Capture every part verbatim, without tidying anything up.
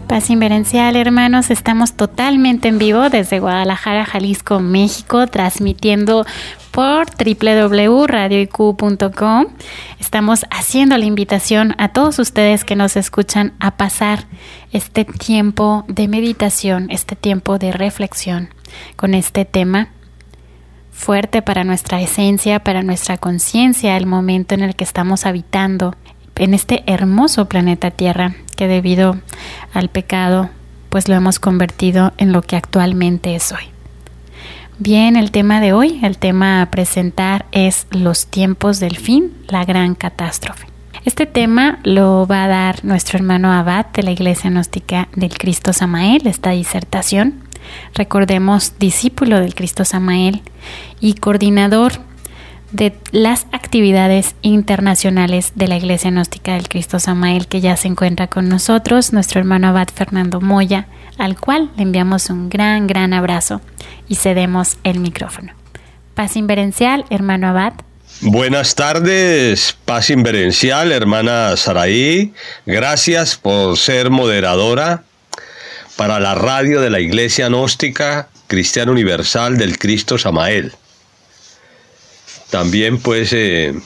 Paz inverencial, hermanos, estamos totalmente en vivo desde Guadalajara, Jalisco, México, transmitiendo por doble u doble u doble u punto radio i cu punto com. Estamos haciendo la invitación a todos ustedes que nos escuchan a pasar este tiempo de meditación, este tiempo de reflexión con este tema fuerte para nuestra esencia, para nuestra conciencia, el momento en el que estamos habitando en este hermoso planeta Tierra, que debido al pecado, pues lo hemos convertido en lo que actualmente es hoy. Bien, el tema de hoy, el tema a presentar es los tiempos del fin, la gran catástrofe. Este tema lo va a dar nuestro hermano Abad de la Iglesia Gnóstica del Cristo Samael, esta disertación. Recordemos, discípulo del Cristo Samael y coordinador de las actividades internacionales de la Iglesia Gnóstica del Cristo Samael, que ya se encuentra con nosotros, nuestro hermano Abad Fernando Moya, al cual le enviamos un gran, gran abrazo y cedemos el micrófono. Paz inverencial, hermano Abad. Buenas tardes, Paz inverencial, hermana Saraí. Gracias por ser moderadora para la radio de la Iglesia Gnóstica Cristiana Universal del Cristo Samael. También pues eh,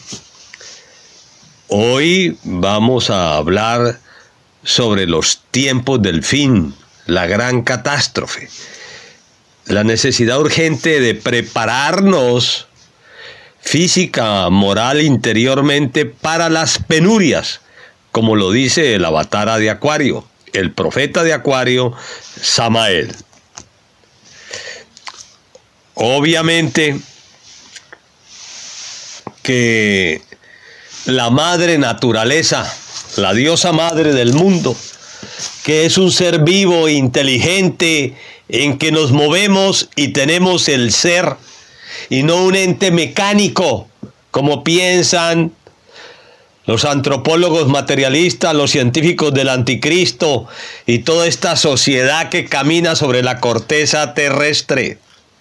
hoy vamos a hablar sobre los tiempos del fin, la gran catástrofe, la necesidad urgente de prepararnos física, moral, interiormente para las penurias, como lo dice el avatara de Acuario, el profeta de Acuario, Samael. Obviamente que la madre naturaleza, la diosa madre del mundo, que es un ser vivo e inteligente en que nos movemos y tenemos el ser, y no un ente mecánico, como piensan los antropólogos materialistas, los científicos del anticristo y toda esta sociedad que camina sobre la corteza terrestre.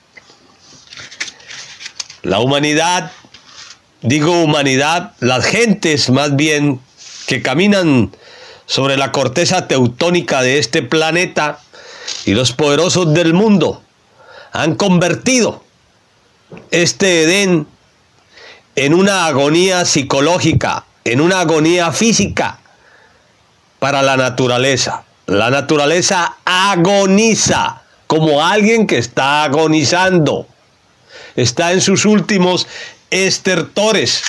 La humanidad, digo humanidad, las gentes más bien que caminan sobre la corteza teutónica de este planeta y los poderosos del mundo han convertido este Edén en una agonía psicológica, en una agonía física para la naturaleza. La naturaleza agoniza como alguien que está agonizando, está en sus últimos estertores.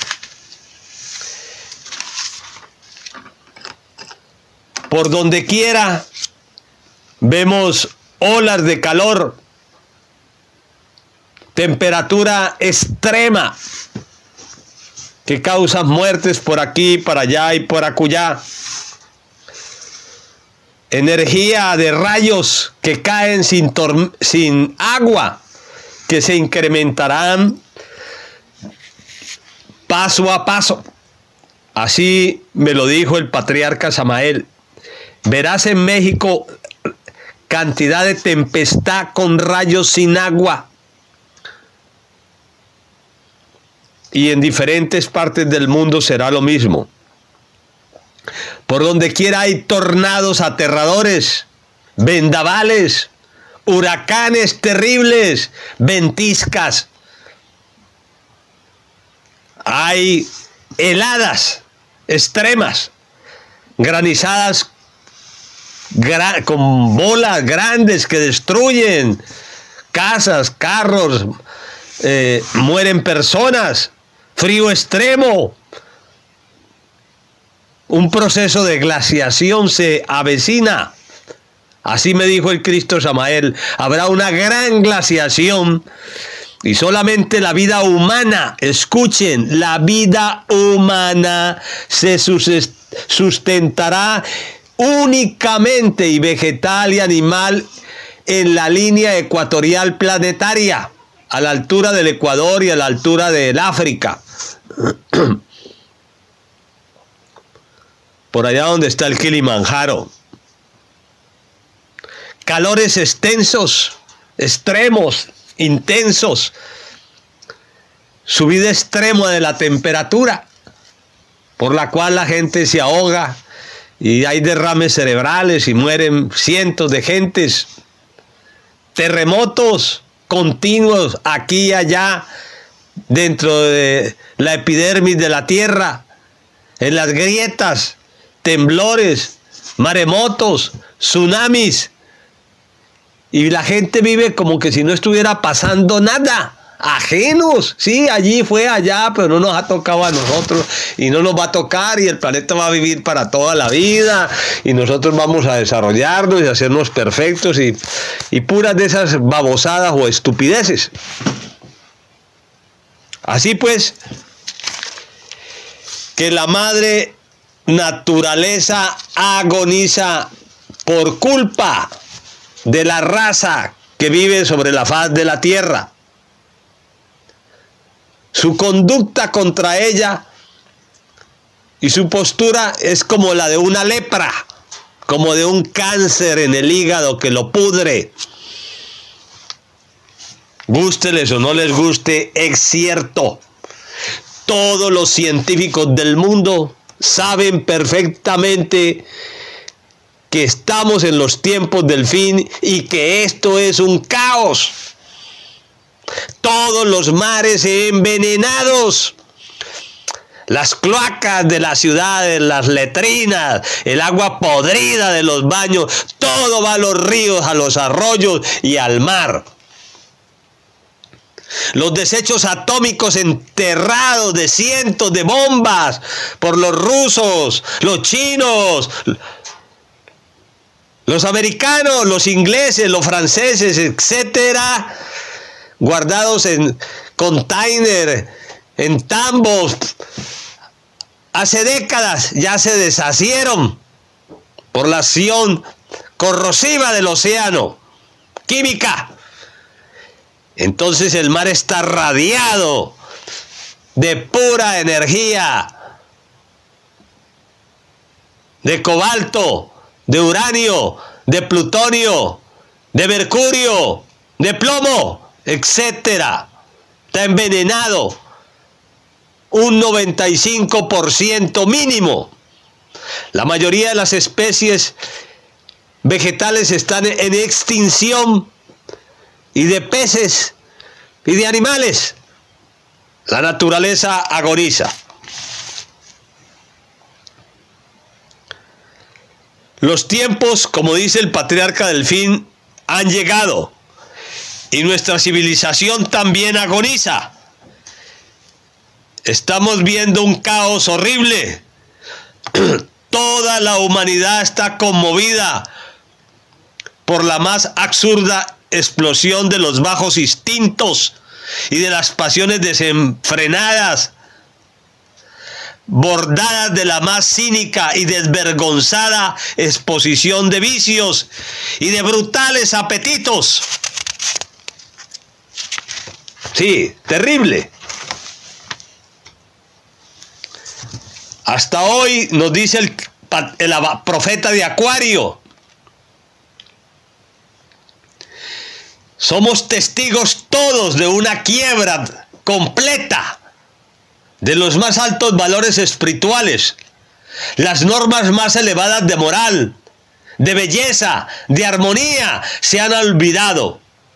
Por donde quiera vemos olas de calor, temperatura extrema que causan muertes por aquí, para allá y por acullá. Energía de rayos que caen sin, sin agua, que se incrementarán paso a paso. Así me lo dijo el patriarca Samael. Verás en México cantidad de tempestad con rayos sin agua. Y en diferentes partes del mundo será lo mismo. Por donde quiera hay tornados aterradores, vendavales, huracanes terribles, ventiscas. Hay heladas extremas, granizadas gra- con bolas grandes que destruyen casas, carros, eh, mueren personas, frío extremo. Un proceso de glaciación se avecina. Así me dijo el Cristo Samael. Habrá una gran glaciación y solamente la vida humana, escuchen, la vida humana se sustentará únicamente, y vegetal y animal, en la línea ecuatorial planetaria, a la altura del Ecuador y a la altura del África. Por allá donde está el Kilimanjaro. Calores extensos, extremos, intensos. Subida extrema de la temperatura, por la cual la gente se ahoga y hay derrames cerebrales y mueren cientos de gentes. Terremotos continuos aquí y allá dentro de la epidermis de la tierra, en las grietas, temblores, maremotos, tsunamis, y la gente vive como que si no estuviera pasando nada. Ajenos, sí, allí fue allá, pero no nos ha tocado a nosotros y no nos va a tocar, y el planeta va a vivir para toda la vida y nosotros vamos a desarrollarnos y hacernos perfectos y, y puras de esas babosadas o estupideces. Así pues, que la madre naturaleza agoniza por culpa de la raza que vive sobre la faz de la tierra. Su conducta contra ella y su postura es como la de una lepra, como de un cáncer en el hígado que lo pudre. Gústeles o no les guste, es cierto. Todos los científicos del mundo saben perfectamente que estamos en los tiempos del fin y que esto es un caos. Todos los mares envenenados, las cloacas de las ciudades, las letrinas, el agua podrida de los baños, todo va a los ríos, a los arroyos y al mar. Los desechos atómicos enterrados de cientos de bombas por los rusos, los chinos, los americanos, los ingleses, los franceses, etcétera, guardados en container, en tambos, hace décadas ya se deshacieron por la acción corrosiva del océano, química. Entonces el mar está radiado de pura energía, de cobalto, de uranio, de plutonio, de mercurio, de plomo, etcétera. Está envenenado un noventa y cinco por ciento mínimo. La mayoría de las especies vegetales están en extinción, y de peces y de animales. La naturaleza agoniza. Los tiempos, como dice el patriarca del fin, han llegado. Y nuestra civilización también agoniza. Estamos viendo un caos horrible. Toda la humanidad está conmovida por la más absurda explosión de los bajos instintos y de las pasiones desenfrenadas, bordadas de la más cínica y desvergonzada exposición de vicios y de brutales apetitos. Sí, terrible. Hasta hoy nos dice el, el profeta de Acuario: somos testigos todos de una quiebra completa de los más altos valores espirituales, las normas más elevadas de moral, de belleza, de armonía se han olvidado.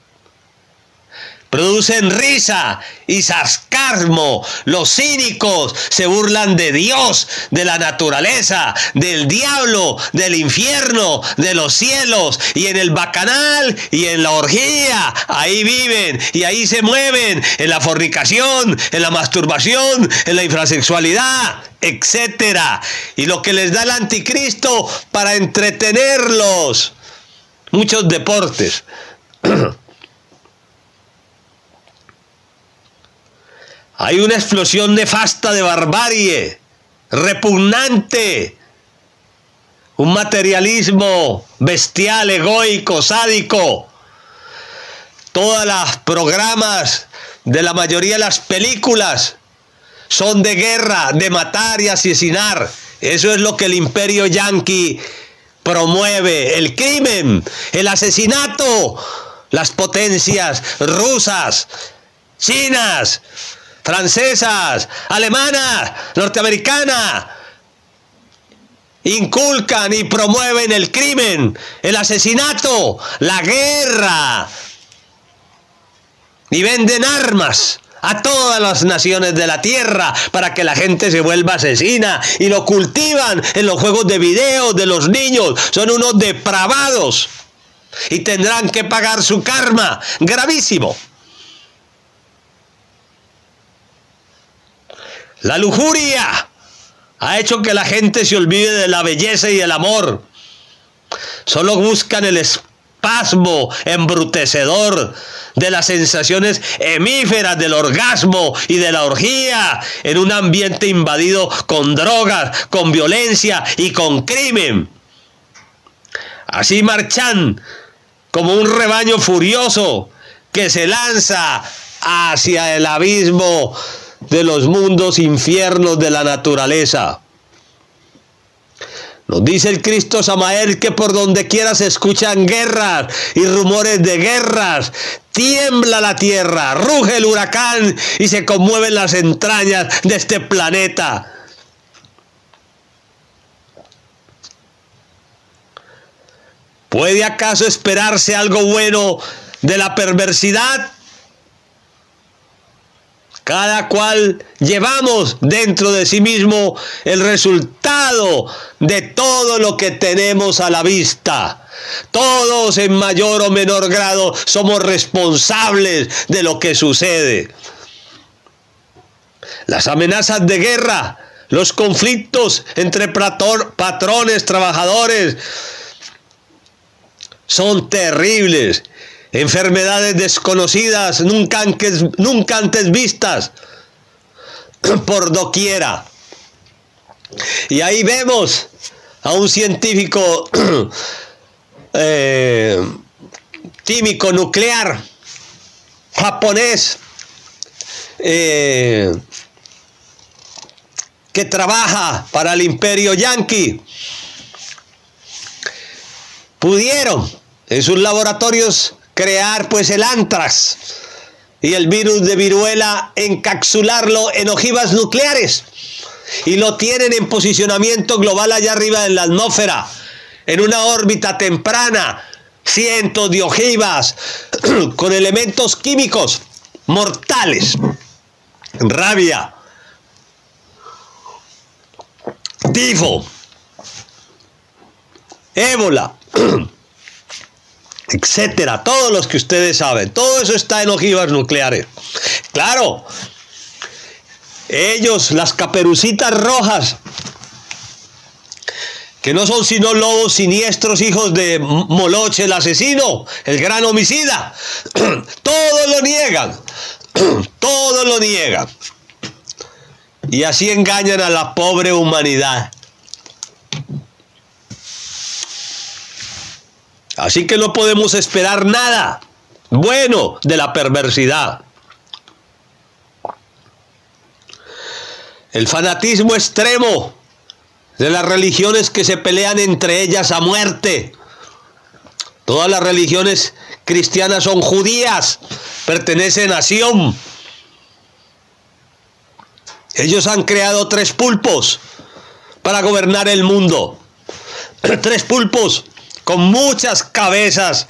Producen risa y sarcasmo. Los cínicos se burlan de Dios, de la naturaleza, del diablo, del infierno, de los cielos, y en el bacanal y en la orgía, ahí viven y ahí se mueven, en la fornicación, en la masturbación, en la infrasexualidad, etcétera. Y lo que les da el anticristo para entretenerlos, muchos deportes. Hay una explosión nefasta de barbarie, repugnante, un materialismo bestial, egoico, sádico. Todos los programas de la mayoría de las películas son de guerra, de matar y asesinar. Eso es lo que el imperio yanqui promueve, el crimen, el asesinato. Las potencias rusas, chinas, francesas, alemanas, norteamericanas inculcan y promueven el crimen, el asesinato, la guerra, y venden armas a todas las naciones de la tierra para que la gente se vuelva asesina, y lo cultivan en los juegos de video de los niños. Son unos depravados y tendrán que pagar su karma gravísimo. La lujuria ha hecho que la gente se olvide de la belleza y el amor. Solo buscan el espasmo embrutecedor de las sensaciones hemíferas del orgasmo y de la orgía en un ambiente invadido con drogas, con violencia y con crimen. Así marchan como un rebaño furioso que se lanza hacia el abismo de los mundos infiernos de la naturaleza. Nos dice el Cristo Samael que por donde quiera se escuchan guerras y rumores de guerras. Tiembla la tierra, ruge el huracán y se conmueven las entrañas de este planeta. ¿Puede acaso esperarse algo bueno de la perversidad? Cada cual llevamos dentro de sí mismo el resultado de todo lo que tenemos a la vista. Todos en mayor o menor grado somos responsables de lo que sucede. Las amenazas de guerra, los conflictos entre patrones, trabajadores, son terribles. Enfermedades desconocidas, nunca antes, nunca antes vistas, por doquiera. Y ahí vemos a un científico eh, químico nuclear japonés eh, que trabaja para el imperio yanqui. Pudieron en sus laboratorios crear pues el antrax y el virus de viruela, encapsularlo en ojivas nucleares, y lo tienen en posicionamiento global allá arriba en la atmósfera, en una órbita temprana, cientos de ojivas con elementos químicos mortales, rabia, tifo, ébola, etcétera, todos los que ustedes saben. Todo eso está en ojivas nucleares. Claro, ellos, las caperucitas rojas, que no son sino lobos siniestros, hijos de Moloch el asesino, el gran homicida, todo lo niegan, todo lo niegan, y así engañan a la pobre humanidad. Así que no podemos esperar nada bueno de la perversidad. El fanatismo extremo de las religiones que se pelean entre ellas a muerte. Todas las religiones cristianas son judías, pertenecen a Sión. Ellos han creado tres pulpos para gobernar el mundo. Tres pulpos con muchas cabezas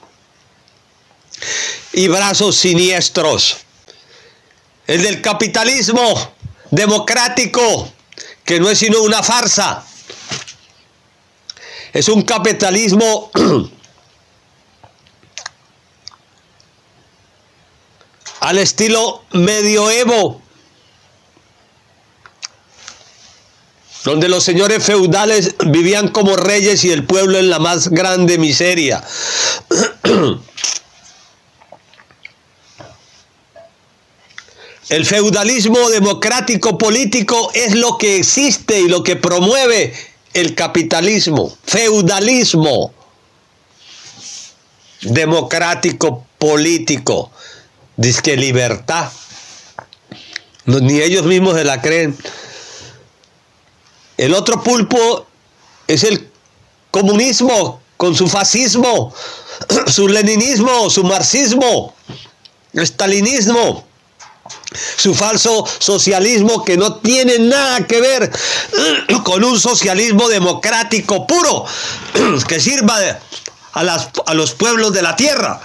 y brazos siniestros. El del capitalismo democrático, que no es sino una farsa. Es un capitalismo al estilo medioevo, donde los señores feudales vivían como reyes y el pueblo en la más grande miseria. El feudalismo democrático político es lo que existe y lo que promueve el capitalismo. Feudalismo democrático político. Dice que libertad. No, ni ellos mismos se la creen. El otro pulpo es el comunismo con su fascismo, su leninismo, su marxismo, el stalinismo. Su falso socialismo que no tiene nada que ver con un socialismo democrático puro que sirva a, las, a los pueblos de la tierra.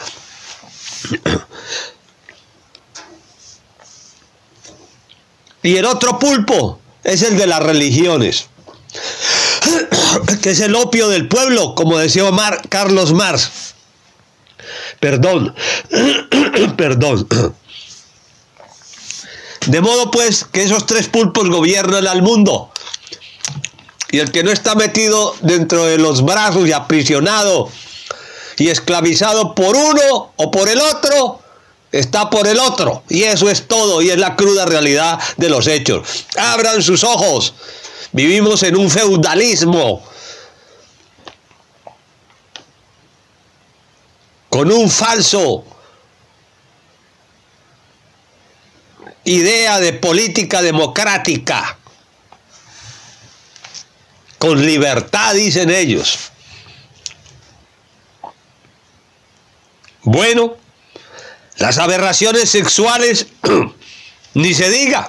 Y el otro pulpo es el de las religiones, que es el opio del pueblo, como decía Omar, Carlos Marx. Perdón, perdón. De modo pues que esos tres pulpos gobiernan al mundo. Y el que no está metido dentro de los brazos y aprisionado y esclavizado por uno o por el otro, está por el otro. Y eso es todo, y es la cruda realidad de los hechos. Abran sus ojos. Vivimos en un feudalismo con un falso idea de política democrática, con libertad, dicen ellos. Bueno, las aberraciones sexuales, ni se diga.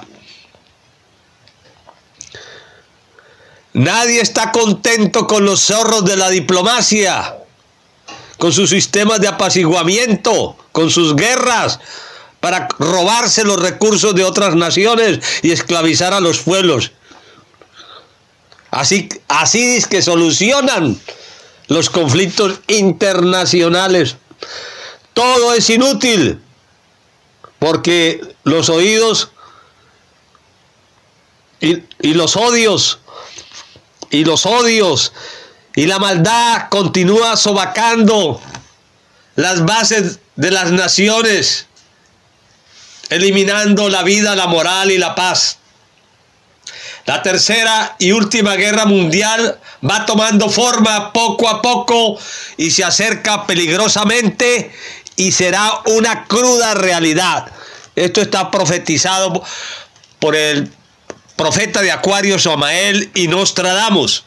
Nadie está contento con los zorros de la diplomacia, con sus sistemas de apaciguamiento, con sus guerras, para robarse los recursos de otras naciones y esclavizar a los pueblos. Así, así es que solucionan los conflictos internacionales. Todo es inútil, porque los oídos y, y los odios, y los odios, y la maldad continúa sobacando las bases de las naciones, eliminando la vida, la moral y la paz. La tercera y última guerra mundial va tomando forma poco a poco y se acerca peligrosamente y será una cruda realidad. Esto está profetizado por el profeta de Acuario, Samael y Nostradamus.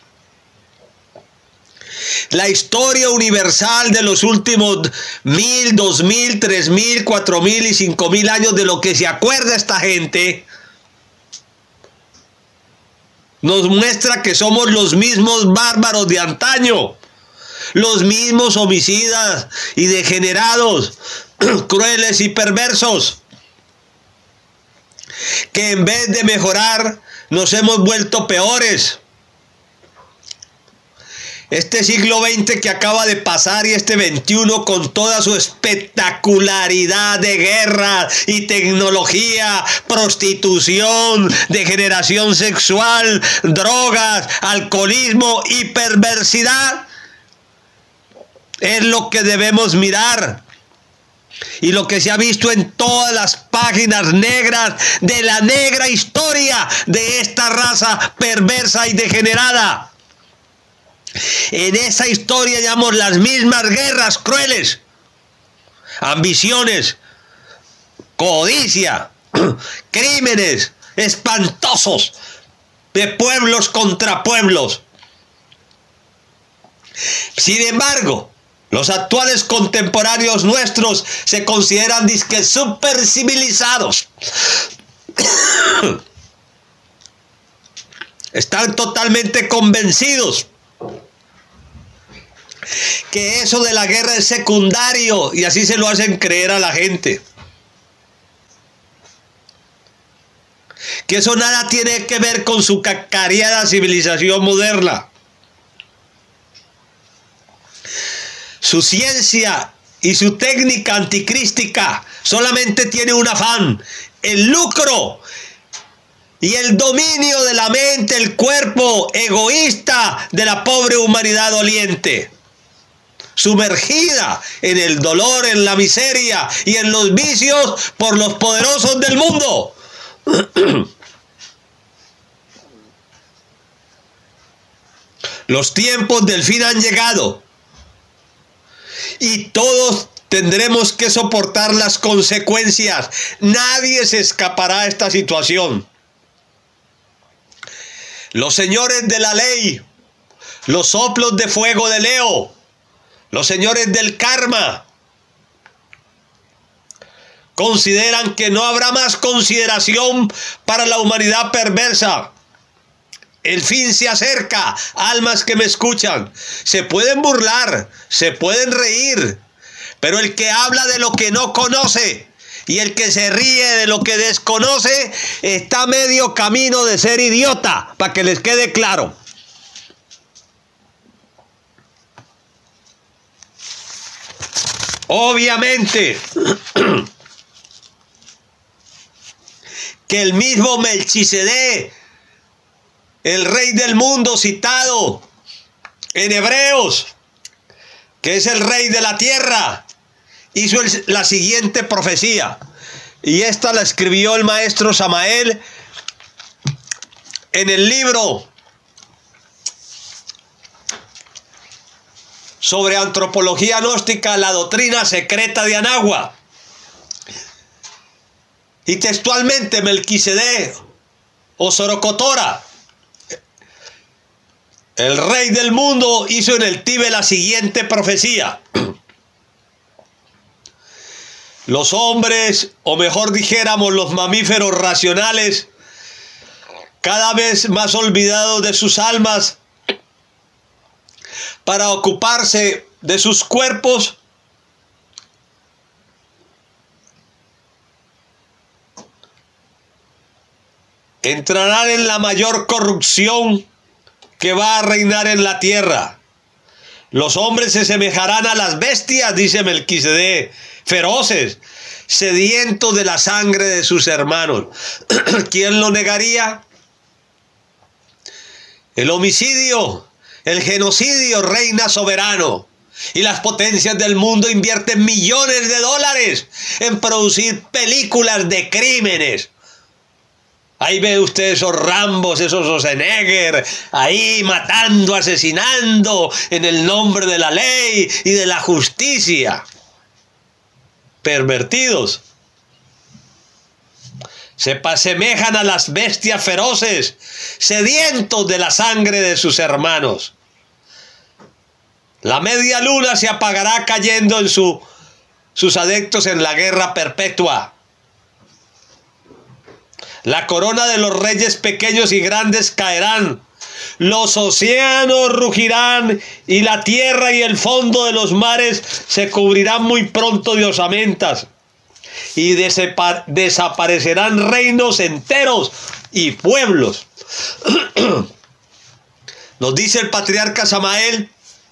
La historia universal de los últimos mil, dos mil, tres mil, cuatro mil y cinco mil años, de lo que se acuerda esta gente, nos muestra que somos los mismos bárbaros de antaño, los mismos homicidas y degenerados, crueles y perversos, que en vez de mejorar nos hemos vuelto peores. Este siglo veinte que acaba de pasar y este veintiuno, con toda su espectacularidad de guerra y tecnología, prostitución, degeneración sexual, drogas, alcoholismo y perversidad, es lo que debemos mirar. Y lo que se ha visto en todas las páginas negras de la negra historia de esta raza perversa y degenerada. En esa historia hallamos las mismas guerras crueles, ambiciones, codicia, crímenes espantosos de pueblos contra pueblos. Sin embargo, los actuales contemporáneos nuestros se consideran disque supercivilizados. Están totalmente convencidos que eso de la guerra es secundario, y así se lo hacen creer a la gente. Que eso nada tiene que ver con su cacareada civilización moderna. Su ciencia y su técnica anticrística solamente tiene un afán: el lucro y el dominio de la mente, el cuerpo egoísta de la pobre humanidad doliente, sumergida en el dolor, en la miseria y en los vicios por los poderosos del mundo. Los tiempos del fin han llegado y todos tendremos que soportar las consecuencias. Nadie se escapará de esta situación. Los señores de la ley, los soplos de fuego de Leo, los señores del karma, consideran que no habrá más consideración para la humanidad perversa. El fin se acerca, almas que me escuchan. Se pueden burlar, se pueden reír, pero el que habla de lo que no conoce y el que se ríe de lo que desconoce está a medio camino de ser idiota, para que les quede claro. Obviamente que el mismo Melquisedec, el rey del mundo citado en Hebreos, que es el rey de la tierra, hizo el, la siguiente profecía, y esta la escribió el maestro Samael en el libro sobre antropología gnóstica, la doctrina secreta de Anagua. Y textualmente Melquisedec o Sorocotora, el rey del mundo, hizo en el Tíbet la siguiente profecía. Los hombres, o mejor dijéramos los mamíferos racionales, cada vez más olvidados de sus almas para ocuparse de sus cuerpos, entrarán en la mayor corrupción que va a reinar en la tierra. Los hombres se semejarán a las bestias, dice Melquisedec, feroces, sedientos de la sangre de sus hermanos. ¿Quién lo negaría? El homicidio, el genocidio reina soberano, y las potencias del mundo invierten millones de dólares en producir películas de crímenes. Ahí ve usted esos Rambos, esos Schwarzenegger, ahí matando, asesinando en el nombre de la ley y de la justicia. Pervertidos. Se asemejan a las bestias feroces, sedientos de la sangre de sus hermanos. La media luna se apagará cayendo en su, sus adeptos en la guerra perpetua. La corona de los reyes pequeños y grandes caerán. Los océanos rugirán y la tierra y el fondo de los mares se cubrirán muy pronto de osamentas. Y desaparecerán reinos enteros y pueblos. Nos dice el patriarca Samael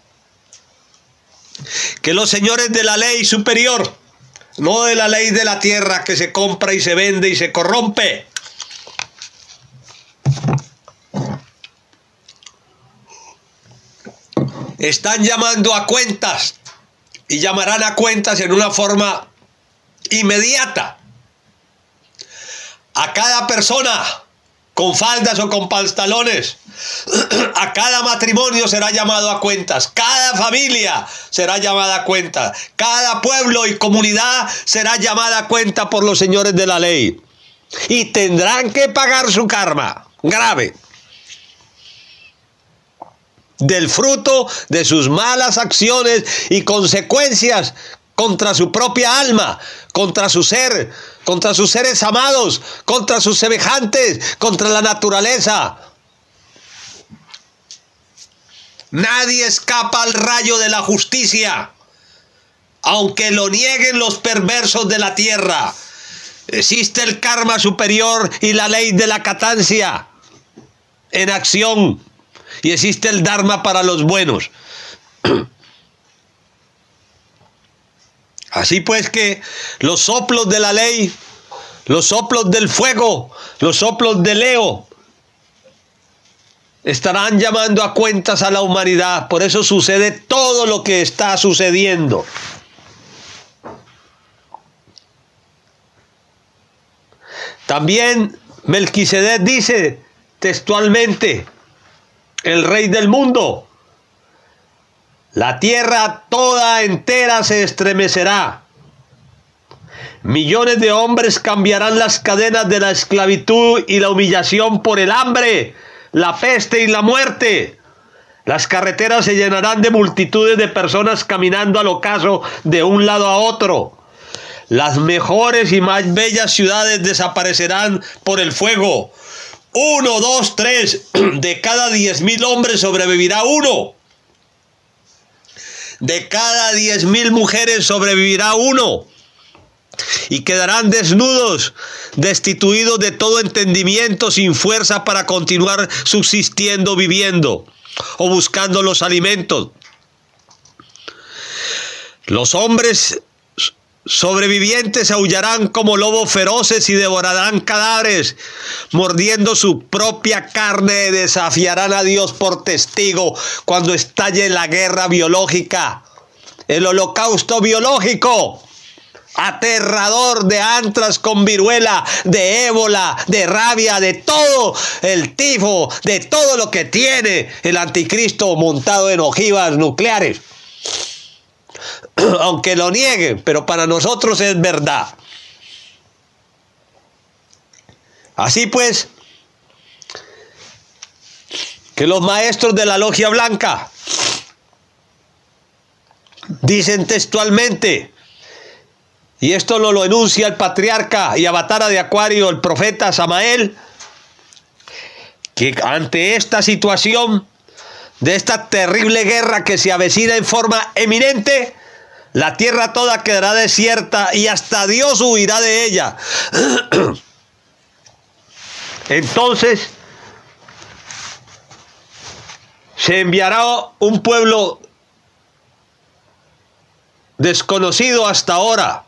que los señores de la ley superior, no de la ley de la tierra que se compra y se vende y se corrompe, están llamando a cuentas, y llamarán a cuentas en una forma inmediata a cada persona con faldas o con pantalones. A cada matrimonio será llamado a cuentas, cada familia será llamada a cuentas, cada pueblo y comunidad será llamada a cuenta por los señores de la ley, y tendrán que pagar su karma grave del fruto de sus malas acciones y consecuencias contra su propia alma, contra su ser, contra sus seres amados, contra sus semejantes, contra la naturaleza. Nadie escapa al rayo de la justicia, aunque lo nieguen los perversos de la tierra. Existe el karma superior y la ley de la catancia en acción. Y existe el Dharma para los buenos. Así pues que los soplos de la ley, los soplos del fuego, los soplos de Leo, estarán llamando a cuentas a la humanidad. Por eso sucede todo lo que está sucediendo. También Melquisedec dice textualmente, el rey del mundo, la tierra toda entera se estremecerá. Millones de hombres cambiarán las cadenas de la esclavitud y la humillación por el hambre, la peste y la muerte. Las carreteras se llenarán de multitudes de personas caminando al ocaso de un lado a otro. Las mejores y más bellas ciudades desaparecerán por el fuego. Uno, dos, tres, de cada diez mil hombres sobrevivirá uno. De cada diez mil mujeres sobrevivirá uno. Y quedarán desnudos, destituidos de todo entendimiento, sin fuerza para continuar subsistiendo, viviendo o buscando los alimentos. Los hombres sobrevivientes aullarán como lobos feroces y devorarán cadáveres, mordiendo su propia carne, desafiarán a Dios por testigo cuando estalle la guerra biológica, el holocausto biológico, aterrador, de antras con viruela, de ébola, de rabia, de todo el tifo, de todo lo que tiene el anticristo montado en ojivas nucleares. Aunque lo nieguen, pero para nosotros es verdad. Así pues, que los maestros de la Logia Blanca dicen textualmente, y esto nos lo enuncia el patriarca y avatara de Acuario, el profeta Samael, que ante esta situación de esta terrible guerra que se avecina en forma eminente, la tierra toda quedará desierta y hasta Dios huirá de ella. Entonces se enviará un pueblo desconocido hasta ahora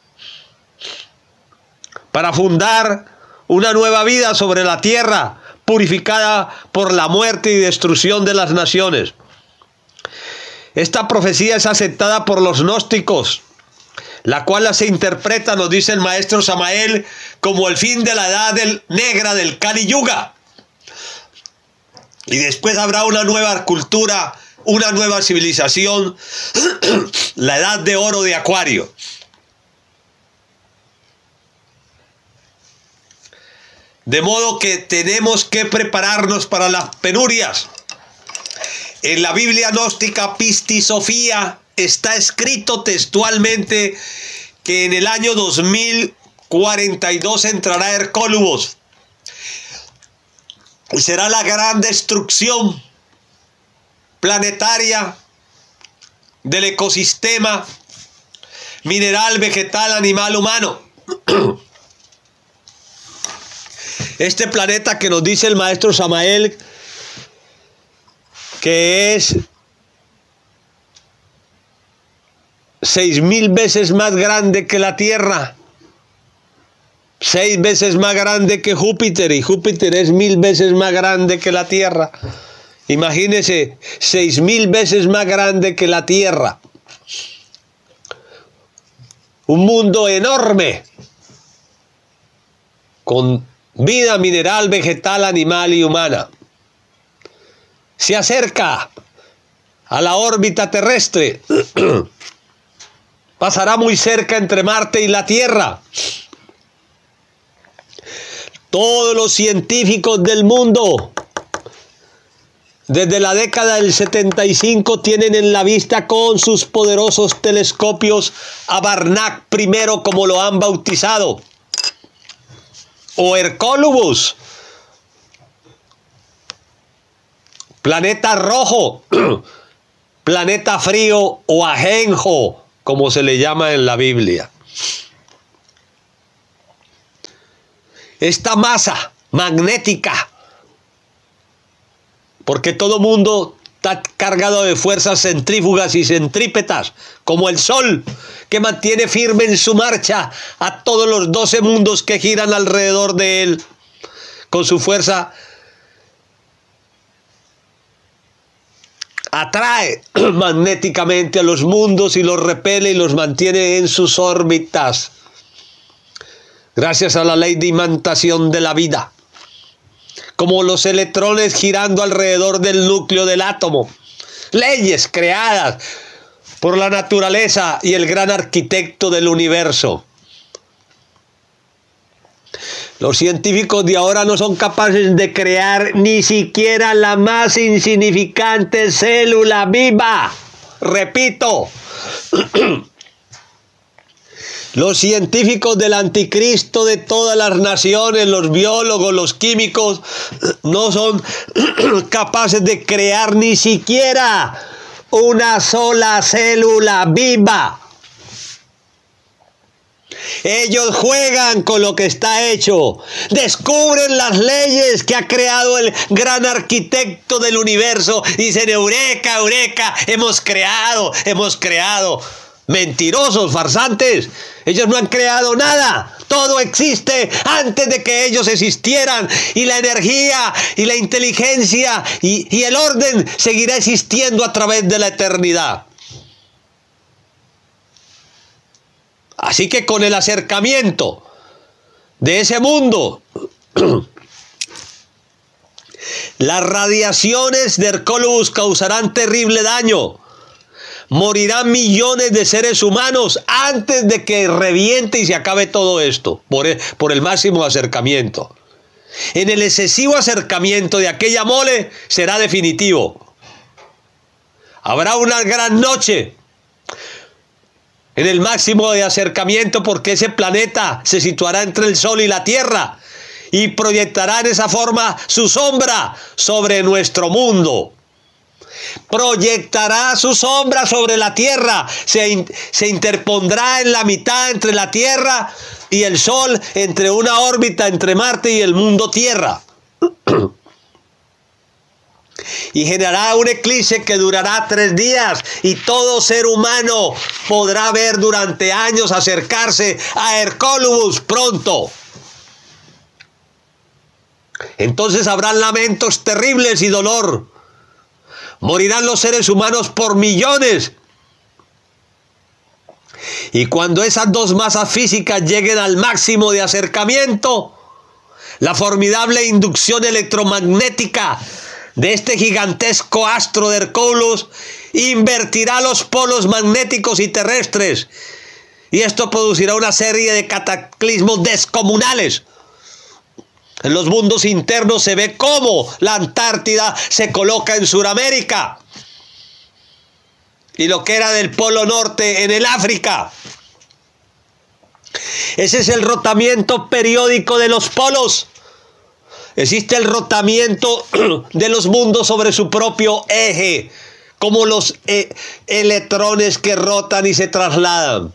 para fundar una nueva vida sobre la tierra, purificada por la muerte y destrucción de las naciones. Esta profecía es aceptada por los gnósticos, la cual se interpreta, nos dice el maestro Samael, como el fin de la edad del, negra del Kali Yuga. Y después habrá una nueva cultura, una nueva civilización, la edad de oro de Acuario. De modo que tenemos que prepararnos para las penurias. En la Biblia gnóstica Pistisofía está escrito textualmente que en el año dos mil cuarenta y dos entrará Hercólubos y será la gran destrucción planetaria del ecosistema mineral, vegetal, animal, humano. Este planeta que nos dice el maestro Samael que es seis mil veces más grande que la Tierra, seis veces más grande que Júpiter, y Júpiter es mil veces más grande que la Tierra. Imagínense, seis mil veces más grande que la Tierra. Un mundo enorme, con vida mineral, vegetal, animal y humana. Se acerca a la órbita terrestre. Pasará muy cerca entre Marte y la Tierra. Todos los científicos del mundo, desde la década del setenta y cinco, tienen en la vista con sus poderosos telescopios a Barnac primero, como lo han bautizado, o Hercólubus, planeta rojo, planeta frío o ajenjo, como se le llama en la Biblia. Esta masa magnética, porque todo mundo está cargado de fuerzas centrífugas y centrípetas, como el Sol, que mantiene firme en su marcha a todos los doce mundos que giran alrededor de él, con su fuerza atrae magnéticamente a los mundos y los repele y los mantiene en sus órbitas, gracias a la ley de imantación de la vida, como los electrones girando alrededor del núcleo del átomo, leyes creadas por la naturaleza y el gran arquitecto del universo. Los científicos de ahora no son capaces de crear ni siquiera la más insignificante célula viva. Repito, Los científicos del anticristo de todas las naciones, los biólogos, los químicos, no son capaces de crear ni siquiera una sola célula viva. Ellos juegan con lo que está hecho, descubren las leyes que ha creado el gran arquitecto del universo, y dicen: eureka, eureka, hemos creado, hemos creado. Mentirosos, farsantes, ellos no han creado nada, todo existe antes de que ellos existieran, y la energía y la inteligencia y, y el orden seguirá existiendo a través de la eternidad. Así que con el acercamiento de ese mundo, las radiaciones de Hercólubus causarán terrible daño. Morirán millones de seres humanos antes de que reviente y se acabe todo esto, por el, por el máximo acercamiento. En el excesivo acercamiento de aquella mole será definitivo. Habrá una gran noche en el máximo de acercamiento, porque ese planeta se situará entre el Sol y la Tierra y proyectará en esa forma su sombra sobre nuestro mundo. Proyectará su sombra sobre la Tierra, se, in, se interpondrá en la mitad entre la Tierra y el Sol, entre una órbita entre Marte y el mundo Tierra. Y generará un eclipse que durará tres días, y todo ser humano podrá ver durante años acercarse a Hercólubus pronto. Entonces habrán lamentos terribles y dolor. Morirán los seres humanos por millones. Y cuando esas dos masas físicas lleguen al máximo de acercamiento, la formidable inducción electromagnética de este gigantesco astro de Hercólubus invertirá los polos magnéticos y terrestres, y esto producirá una serie de cataclismos descomunales. En los mundos internos se ve cómo la Antártida se coloca en Sudamérica, y lo que era del Polo Norte en el África. Ese es el rotamiento periódico de los polos. Existe el rotamiento de los mundos sobre su propio eje, como los e- electrones que rotan y se trasladan.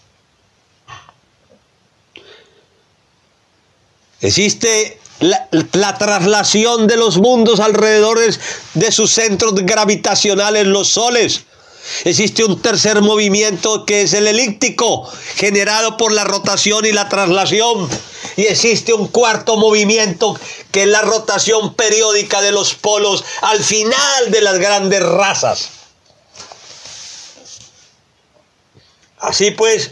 Existe la, la traslación de los mundos alrededor de sus centros gravitacionales, los soles. Existe un tercer movimiento que es el elíptico, generado por la rotación y la traslación. Y existe un cuarto movimiento que es la rotación periódica de los polos al final de las grandes razas. Así pues,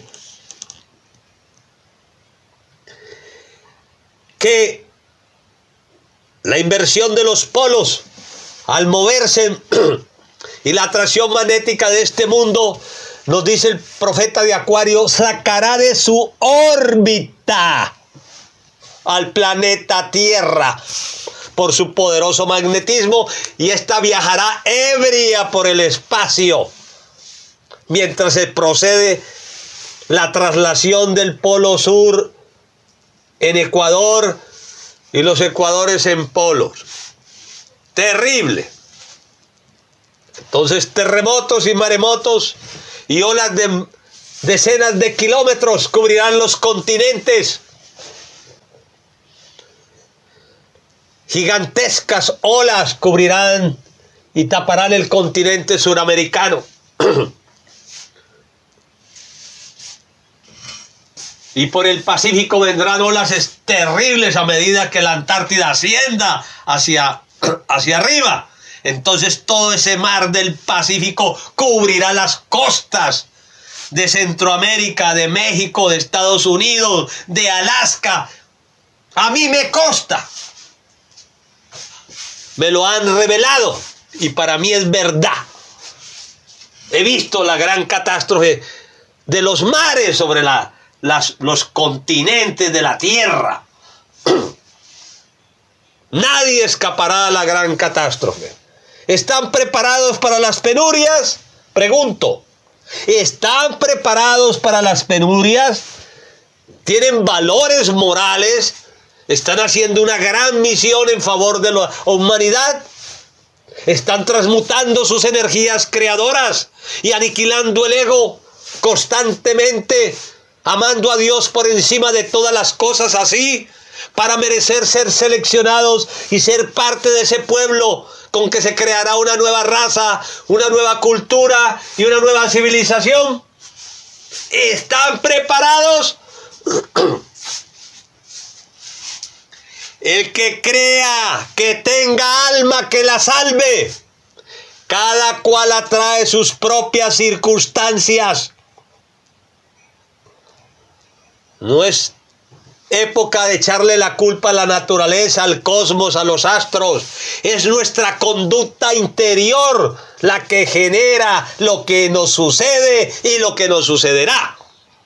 que la inversión de los polos al moverse y la atracción magnética de este mundo, nos dice el profeta de Acuario, sacará de su órbita al planeta Tierra por su poderoso magnetismo, y ésta viajará ebria por el espacio mientras se procede la traslación del polo sur en Ecuador y los ecuadores en polos. Terrible. Entonces terremotos y maremotos y olas de decenas de kilómetros cubrirán los continentes. Gigantescas olas cubrirán y taparán el continente suramericano. Y por el Pacífico vendrán olas terribles a medida que la Antártida ascienda hacia, hacia arriba. Entonces todo ese mar del Pacífico cubrirá las costas de Centroamérica, de México, de Estados Unidos, de Alaska. A mí me consta. Me lo han revelado y para mí es verdad. He visto la gran catástrofe de los mares sobre la, las, los continentes de la Tierra. Nadie escapará a la gran catástrofe. ¿Están preparados para las penurias? Pregunto. ¿Están preparados para las penurias? tienen valores morales, están haciendo una gran misión en favor de la humanidad. Están transmutando sus energías creadoras y aniquilando el ego constantemente, amando a Dios por encima de todas las cosas, así para merecer ser seleccionados y ser parte de ese pueblo con que se creará una nueva raza, una nueva cultura y una nueva civilización. ¿Están preparados? El que crea que tenga alma que la salve. Cada cual atrae sus propias circunstancias. No es época de echarle la culpa a la naturaleza, al cosmos, a los astros. Es nuestra conducta interior la que genera lo que nos sucede y lo que nos sucederá.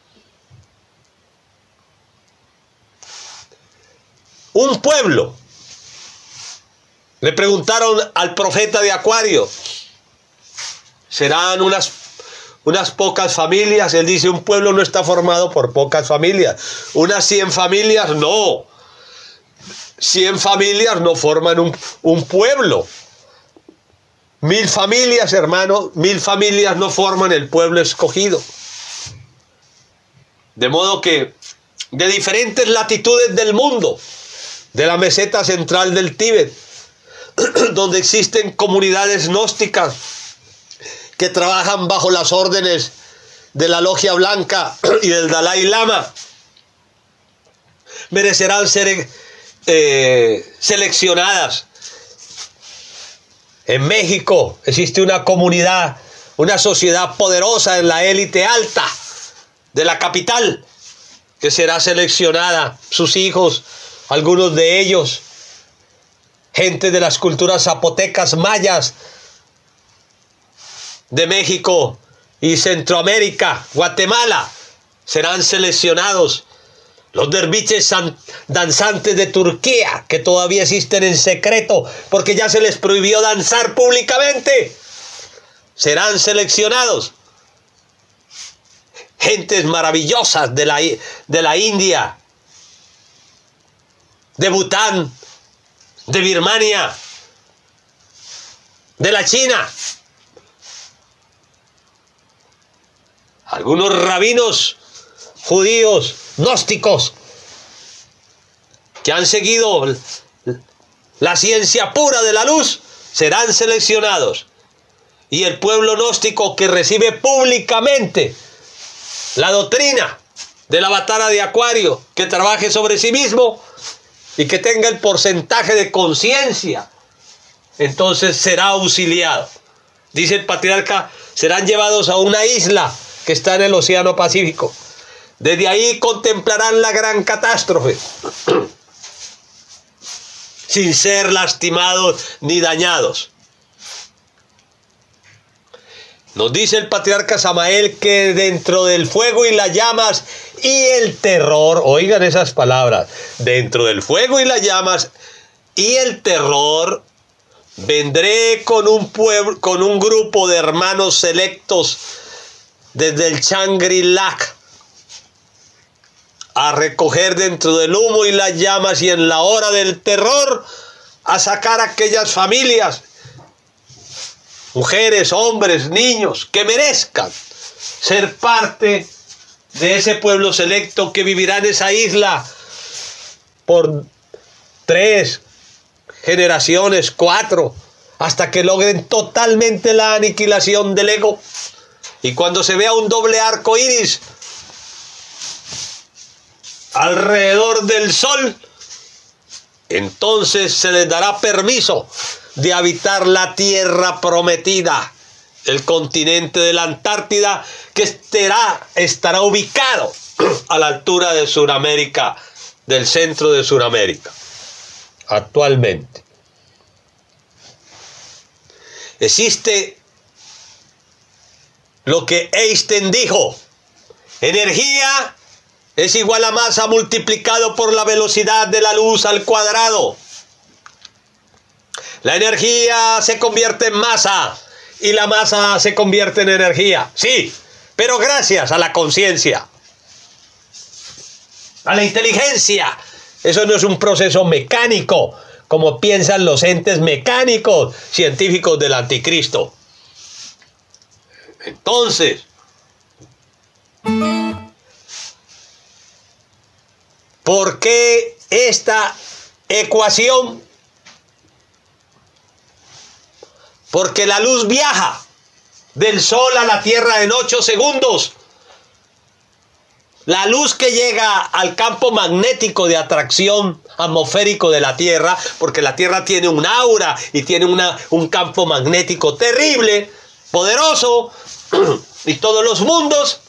Un pueblo. Le preguntaron al profeta de Acuario, ¿serán unas, unas pocas familias? Él dice, un pueblo no está formado por pocas familias. Unas cien familias, no. Cien familias no forman un, un pueblo. Mil familias, hermano, mil familias no forman el pueblo escogido. De modo que de diferentes latitudes del mundo, de la meseta central del Tíbet, donde existen comunidades gnósticas que trabajan bajo las órdenes de la Logia Blanca y del Dalai Lama, merecerán ser eh, seleccionadas. En México existe una comunidad, una sociedad poderosa en la élite alta de la capital, que será seleccionada, sus hijos, algunos de ellos, gente de las culturas zapotecas, mayas, de México y Centroamérica, Guatemala, serán seleccionados. Los derviches danzantes de Turquía, que todavía existen en secreto, porque ya se les prohibió danzar públicamente, serán seleccionados. Gentes maravillosas de la, de la India, de Bután, de Birmania, de la China. Algunos rabinos judíos, gnósticos, que han seguido la ciencia pura de la luz, serán seleccionados. Y el pueblo gnóstico que recibe públicamente la doctrina del avatar de Acuario, que trabaje sobre sí mismo y que tenga el porcentaje de conciencia, entonces será auxiliado. Dice el patriarca, serán llevados a una isla que está en el Océano Pacífico. Desde ahí contemplarán la gran catástrofe, sin ser lastimados ni dañados. Nos dice el patriarca Samael que dentro del fuego y las llamas y el terror, oigan esas palabras, dentro del fuego y las llamas y el terror, vendré con un pueblo, con un grupo de hermanos selectos desde el Shangri-La a recoger dentro del humo y las llamas y en la hora del terror a sacar a aquellas familias, mujeres, hombres, niños, que merezcan ser parte de ese pueblo selecto que vivirá en esa isla por tres generaciones, cuatro, hasta que logren totalmente la aniquilación del ego. Y cuando se vea un doble arco iris alrededor del sol, entonces se les dará permiso de habitar la tierra prometida, el continente de la Antártida, que estará, estará ubicado a la altura de Sudamérica, del centro de Sudamérica, actualmente. Existe lo que Einstein dijo: energía es igual a masa multiplicado por la velocidad de la luz al cuadrado. La energía se convierte en masa y la masa se convierte en energía. Sí, pero gracias a la conciencia. a la inteligencia. Eso no es un proceso mecánico, como piensan los entes mecánicos científicos del anticristo. Entonces, ¿por qué esta ecuación? Porque la luz viaja del Sol a la Tierra en ocho segundos. La luz que llega al campo magnético de atracción atmosférico de la Tierra, porque la Tierra tiene un aura y tiene una, un campo magnético terrible, poderoso, y todos los mundos.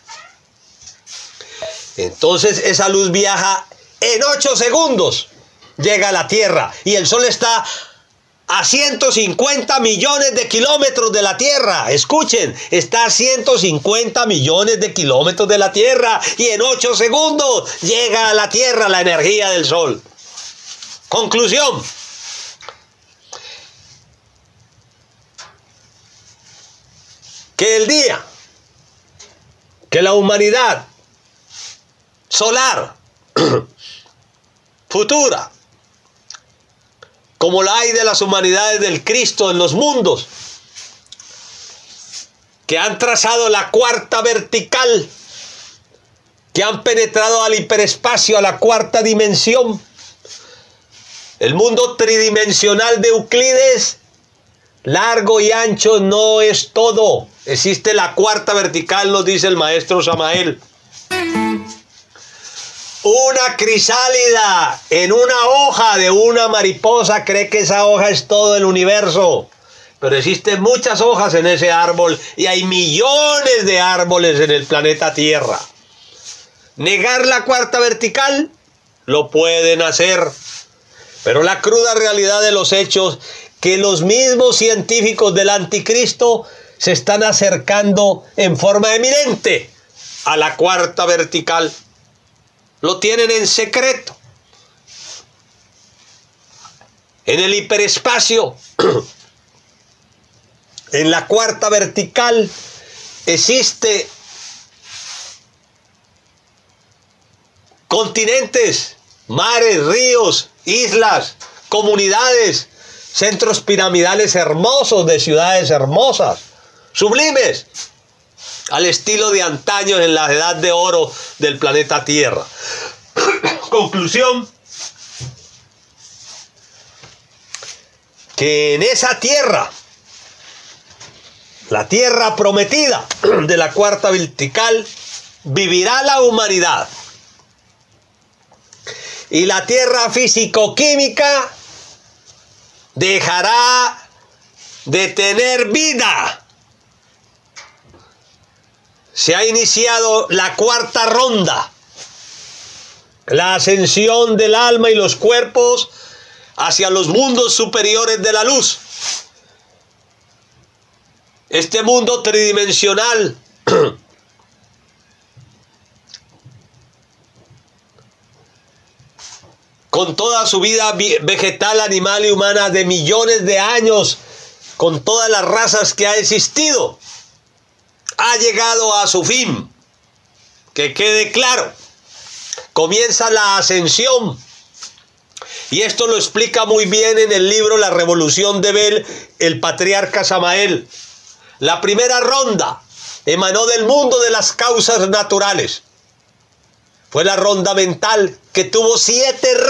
Entonces esa luz viaja en ocho segundos, llega a la Tierra, y el Sol está a ciento cincuenta millones de kilómetros de la Tierra. Escuchen, está a ciento cincuenta millones de kilómetros de la Tierra, y en ocho segundos llega a la Tierra la energía del Sol. Conclusión: que el día que la humanidad solar futura, como la hay de las humanidades del Cristo en los mundos, que han trazado la cuarta vertical, que han penetrado al hiperespacio, a la cuarta dimensión, el mundo tridimensional de Euclides, largo y ancho no es todo. Existe la cuarta vertical, nos dice el maestro Samael. Una crisálida en una hoja de una mariposa cree que esa hoja es todo el universo. Pero existen muchas hojas en ese árbol y hay millones de árboles en el planeta Tierra. Negar la cuarta vertical lo pueden hacer. Pero la cruda realidad de los hechos, que los mismos científicos del anticristo se están acercando en forma eminente a la cuarta vertical. Lo tienen en secreto. En el hiperespacio, en la cuarta vertical, existe continentes, mares, ríos, islas, comunidades, centros piramidales hermosos de ciudades hermosas, sublimes, al estilo de antaño en la edad de oro del planeta Tierra. Conclusión: que en esa tierra, la tierra prometida de la cuarta vertical, vivirá la humanidad. Y la tierra físico-química dejará de tener vida. Se ha iniciado la cuarta ronda, la ascensión del alma y los cuerpos hacia los mundos superiores de la luz. Este mundo tridimensional con toda su vida vegetal, animal y humana de millones de años, con todas las razas que ha existido, ha llegado a su fin. Que quede claro, comienza la ascensión, y esto lo explica muy bien en el libro La Revolución de Bel, el patriarca Samael. La primera ronda emanó del mundo de las causas naturales. Fue la ronda mental, que tuvo siete